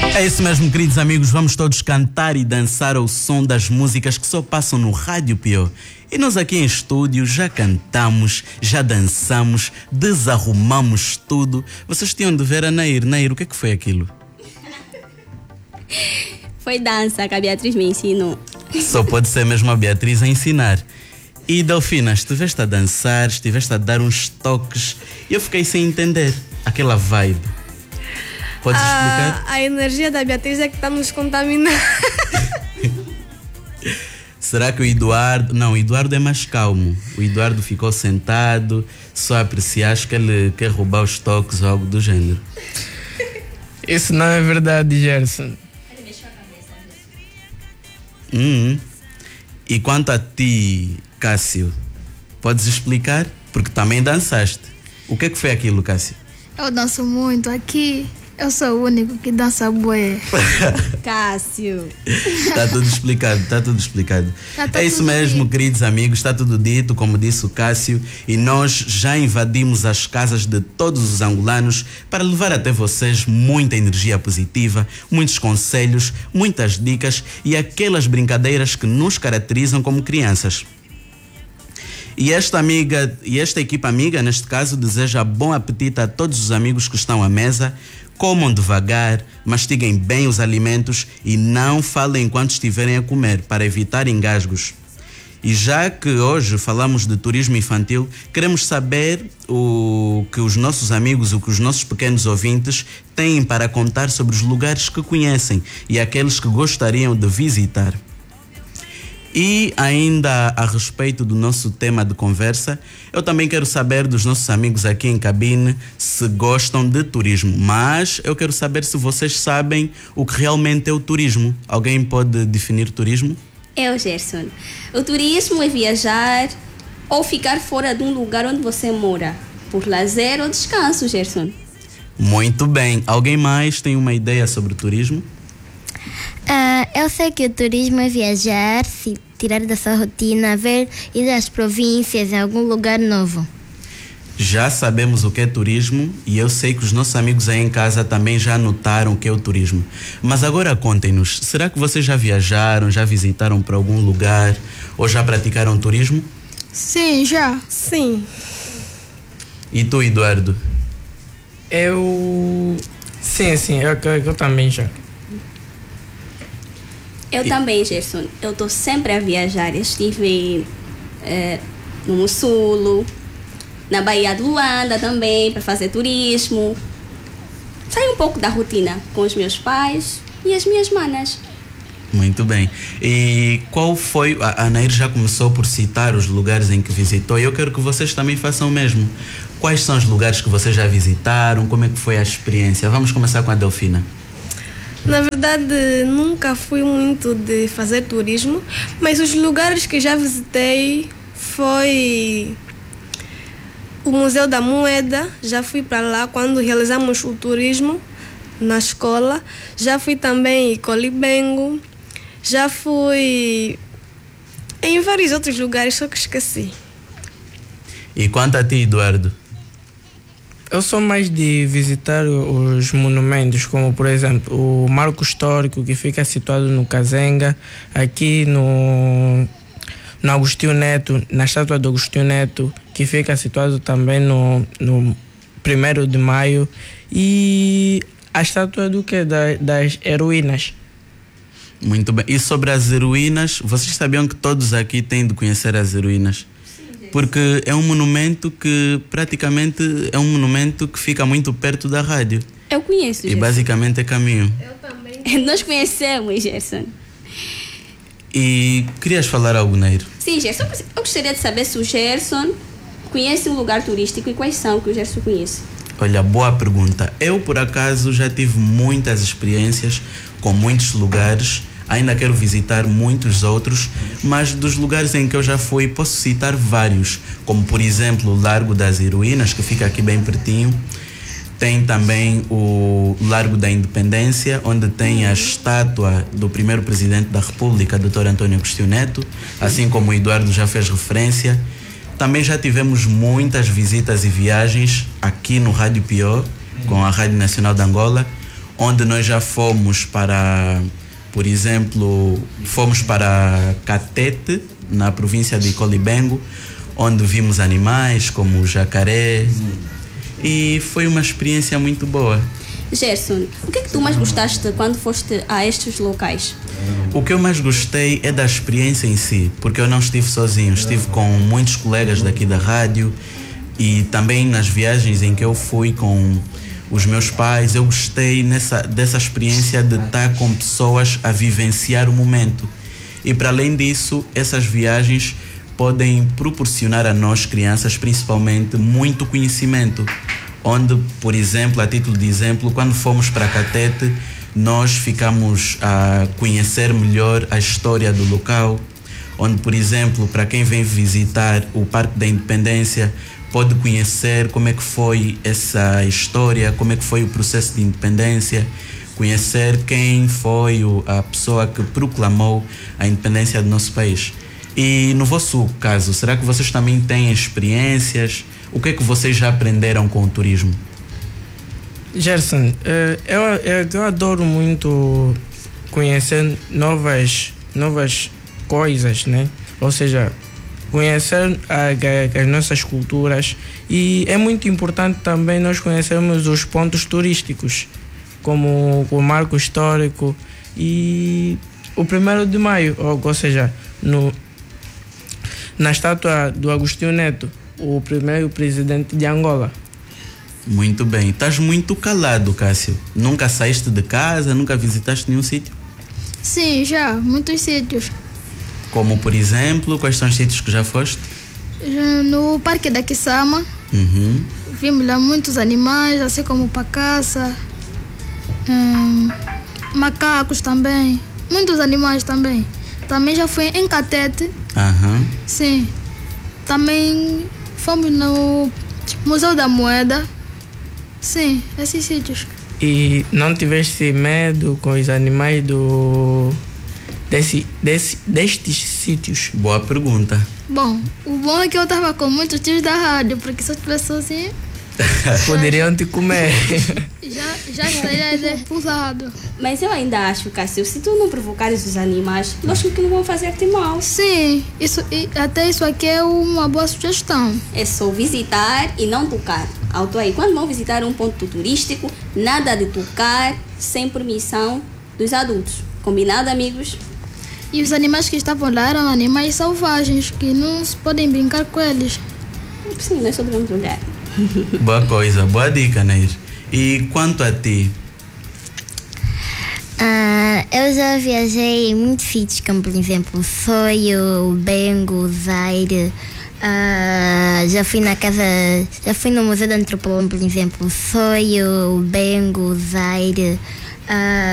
É isso mesmo, queridos amigos, vamos todos cantar e dançar ao som das músicas que só passam no Rádio Pior. E nós aqui em estúdio já cantamos, já dançamos, desarrumamos tudo. Vocês tinham de ver a Nair. Nair, o que é que foi aquilo? Foi dança que a Beatriz me ensinou. Só pode ser mesmo a Beatriz a ensinar. E Delfina, estiveste a dançar, estiveste a dar uns toques e eu fiquei sem entender aquela vibe. Podes explicar? A energia da Beatriz é que está nos contaminando. Será que o Eduardo... Não, o Eduardo é mais calmo. O Eduardo ficou sentado, só a apreciar, acho que ele quer roubar os toques ou algo do gênero. Isso não é verdade, Gerson. Ele mexeu a cabeça. E quanto a ti, Cássio, podes explicar? Porque também dançaste. O que é que foi aquilo, Cássio? Eu danço muito aqui. Eu sou o único que dança bué. Cássio. Está tudo explicado, está tudo explicado. Tá É isso tudo mesmo, dito. queridos amigos, está tudo dito, como disse o Cássio, e nós já invadimos as casas de todos os angolanos para levar até vocês muita energia positiva, muitos conselhos, muitas dicas e aquelas brincadeiras que nos caracterizam como crianças. E esta equipa amiga, neste caso, deseja bom apetite a todos os amigos que estão à mesa. Comam devagar, mastiguem bem os alimentos e não falem enquanto estiverem a comer, para evitar engasgos. E já que hoje falamos de turismo infantil, queremos saber o que os nossos amigos, o que os nossos pequenos ouvintes têm para contar sobre os lugares que conhecem e aqueles que gostariam de visitar. E ainda a respeito do nosso tema de conversa, eu também quero saber dos nossos amigos aqui em cabine se gostam de turismo. Mas eu quero saber se vocês sabem o que realmente é o turismo. Alguém pode definir turismo? Eu, Gerson. O turismo é viajar ou ficar fora de um lugar onde você mora, por lazer ou descanso, Gerson. Muito bem. Alguém mais tem uma ideia sobre o turismo? Eu sei que o turismo é viajar, se tirar da sua rotina, ir às províncias, em algum lugar novo. Já sabemos o que é turismo e eu sei que os nossos amigos aí em casa também já notaram o que é o turismo. Mas agora contem-nos, será que vocês já viajaram, já visitaram para algum lugar ou já praticaram turismo? Sim, já. Sim. E tu, Eduardo? Sim, eu também já. Eu também, Gerson. Eu estou sempre a viajar. Eu estive no Mussulo, na Baía de Luanda também, para fazer turismo. Saí um pouco da rotina com os meus pais e as minhas manas. Muito bem. E qual foi... A Nair já começou por citar os lugares em que visitou e eu quero que vocês também façam o mesmo. Quais são os lugares que vocês já visitaram? Como é que foi a experiência? Vamos começar com a Delfina. Na verdade, nunca fui muito de fazer turismo, mas os lugares que já visitei foi o Museu da Moeda. Já fui para lá quando realizamos o turismo na escola. Já fui também em Colibengo. Já fui em vários outros lugares, só que esqueci. E quanto a ti, Eduardo? Eu sou mais de visitar os monumentos, como por exemplo o Marco Histórico, que fica situado no Kazenga, aqui no Agostinho Neto, na estátua do Agostinho Neto, que fica situado também no 1º de Maio, e a estátua das heroínas. Muito bem. E sobre as heroínas, vocês sabiam que todos aqui têm de conhecer as heroínas? Porque é um monumento que praticamente é um monumento que fica muito perto da rádio. Eu conheço, E Gerson. basicamente é caminho. Eu também. Nós conhecemos, Gerson. E querias falar algo, Nair? Sim, Gerson. Eu gostaria de saber se o Gerson conhece um lugar turístico e quais são que o Gerson conhece. Olha, boa pergunta. Eu, por acaso, já tive muitas experiências com muitos lugares. Ainda quero visitar muitos outros, mas dos lugares em que eu já fui, posso citar vários, como por exemplo o Largo das Heroínas, que fica aqui bem pertinho. Tem também o Largo da Independência, onde tem a estátua do primeiro presidente da República, Dr. Antônio Agostinho Neto, assim como o Eduardo já fez referência. Também já tivemos muitas visitas e viagens aqui no Rádio Pior, com a Rádio Nacional de Angola, onde nós já fomos para, por exemplo, fomos para Catete, na província de Colibengo, onde vimos animais como o jacaré, e foi uma experiência muito boa. Gerson, o que é que tu mais gostaste quando foste a estes locais? O que eu mais gostei é da experiência em si, porque eu não estive sozinho, estive com muitos colegas daqui da rádio e também nas viagens em que eu fui com os meus pais, eu gostei dessa experiência de estar com pessoas a vivenciar o momento. E para além disso, essas viagens podem proporcionar a nós crianças, principalmente, muito conhecimento. Onde, por exemplo, a título de exemplo, quando fomos para Catete, nós ficamos a conhecer melhor a história do local, onde, por exemplo, para quem vem visitar o Parque da Independência, pode conhecer como é que foi essa história, como é que foi o processo de independência, conhecer quem foi a pessoa que proclamou a independência do nosso país. E no vosso caso, será que vocês também têm experiências? O que é que vocês já aprenderam com o turismo? Gerson, eu adoro muito conhecer novas coisas, né? Ou seja, conhecer as nossas culturas, e é muito importante também nós conhecermos os pontos turísticos, como o Marco Histórico e o 1º de Maio, ou seja, na estátua do Agostinho Neto, o primeiro presidente de Angola. Muito bem. Estás muito calado, Cássio. Nunca saíste de casa, nunca visitaste nenhum sítio? Sim, já, muitos sítios. Como, por exemplo, quais são os sítios que já foste? No Parque da Quissama, vimos lá muitos animais, assim como pacaça, macacos também, muitos animais também. Também já fui em Catete. Sim. Também fomos no Museu da Moeda. Sim, esses sítios. E não tiveste medo com os animais destes sítios? Boa pergunta. Bom, o bom é que eu estava com muitos tios da rádio, porque se eu estivesse sozinho, poderiam te comer. já estaria depurado. Mas eu ainda acho, Cássio, se tu não provocares os animais, lógico que não vão fazer-te mal. Sim, até isso aqui é uma boa sugestão. É só visitar e não tocar. Alto aí, quando vão visitar um ponto turístico, nada de tocar sem permissão dos adultos. Combinado, amigos? E os animais que estavam lá eram animais selvagens, que não se podem brincar com eles. Sim, nós só devemos olhar. Boa coisa, boa dica, Neir. E quanto a ti? Eu já viajei em muitos sítios, como por exemplo Soio, Bengo, Zaire. Já fui no Museu da Antropologia, por exemplo, Soio, Bengo, Zaire.